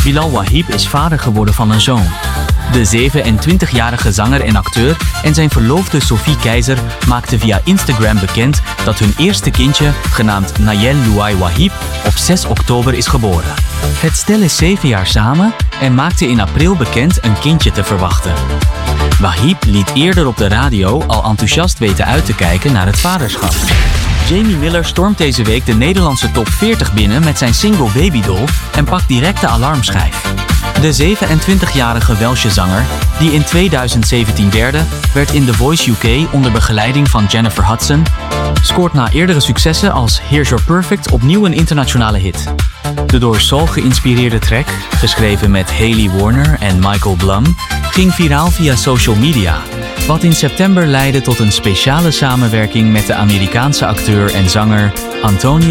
Bilal Wahib is vader geworden van een zoon. De 27-jarige zanger en acteur en zijn verloofde Sophie Keizer maakten via Instagram bekend dat hun eerste kindje, genaamd Nayel Louai Wahib, op 6 oktober is geboren. Het stel is 7 jaar samen en maakte in april bekend een kindje te verwachten. Wahib liet eerder op de radio al enthousiast weten uit te kijken naar het vaderschap. Jamie Miller stormt deze week de Nederlandse top 40 binnen met zijn single Babydoll en pakt direct de alarmschijf. De 27-jarige Welsche zanger, die in 2017 derde, werd in The Voice UK onder begeleiding van Jennifer Hudson, scoort na eerdere successen als Here's Your Perfect opnieuw een internationale hit. De door soul geïnspireerde track, geschreven met Hayley Warner en Michael Blum, ging viraal via social media, wat in september leidde tot een speciale samenwerking met de Amerikaanse acteur en zanger Antonio